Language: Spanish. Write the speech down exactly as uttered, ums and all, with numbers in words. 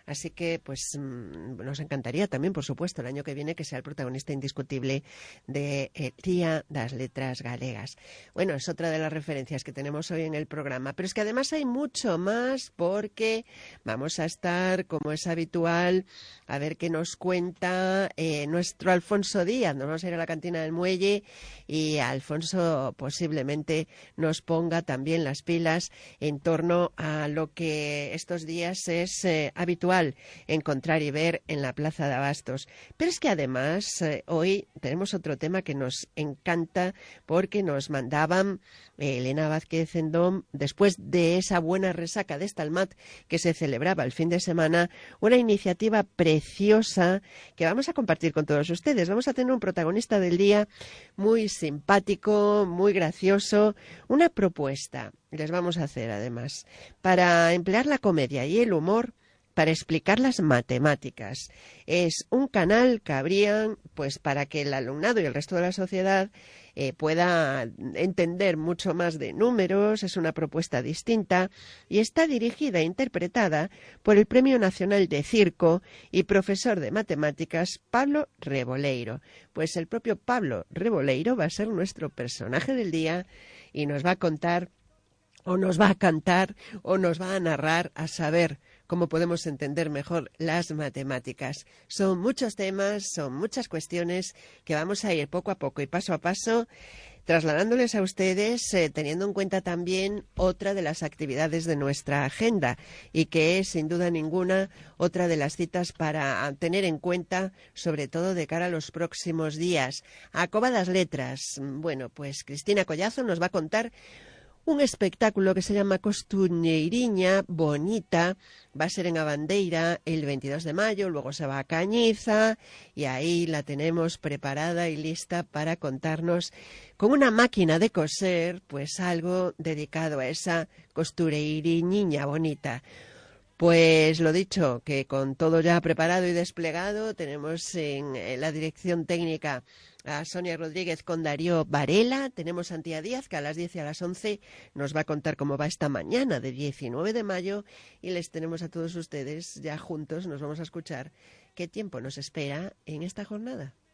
Así que, pues, nos encantaría también, por supuesto, el año que viene que sea el protagonista indiscutible de eh, Día das Letras Galegas. Bueno, es otra de las referencias que tenemos hoy en el programa, pero es que además hay mucho más porque vamos a estar, como es habitual, a ver qué nos cuenta eh, nuestro Alfonso Díaz. Nos vamos a ir a la cantina del Muelle y Alfonso posiblemente nos ponga también las pilas en torno a lo que estos días es eh, habitual encontrar y ver en la Plaza de Abastos. Pero es que además eh, hoy tenemos otro tema que nos encanta porque nos mandaban eh, Elena Vázquez Endom, después de esa buena resaca de Estalmat que se celebraba el fin de semana, una iniciativa preciosa que vamos a compartir con todos ustedes. Vamos a tener un protagonista del día muy simpático, muy gracioso, una propuesta les vamos a hacer además para emplear la comedia y el humor para explicar las matemáticas. Es un canal que abrían pues para que el alumnado y el resto de la sociedad eh, pueda entender mucho más de números. Es una propuesta distinta y está dirigida e interpretada por el Premio Nacional de Circo y profesor de matemáticas Pablo Reboleiro. Pues el propio Pablo Reboleiro va a ser nuestro personaje del día y nos va a contar o nos va a cantar o nos va a narrar a saber cómo podemos entender mejor las matemáticas. Son muchos temas, son muchas cuestiones que vamos a ir poco a poco y paso a paso trasladándoles a ustedes, eh, teniendo en cuenta también otra de las actividades de nuestra agenda y que es, sin duda ninguna, otra de las citas para tener en cuenta, sobre todo de cara a los próximos días. A Cova das Letras, bueno, pues Cristina Collazo nos va a contar un espectáculo que se llama Costuñeiriña Bonita. Va a ser en Abandeira el veintidós de mayo, luego se va a Cañiza y ahí la tenemos preparada y lista para contarnos con una máquina de coser, pues algo dedicado a esa costureiriñiña bonita. Pues lo dicho, que con todo ya preparado y desplegado, tenemos en la dirección técnica a Sonia Rodríguez con Darío Varela, tenemos a Antía Díaz, que a las diez y a las once nos va a contar cómo va esta mañana de diecinueve de mayo, y les tenemos a todos ustedes ya juntos, nos vamos a escuchar qué tiempo nos espera en esta jornada.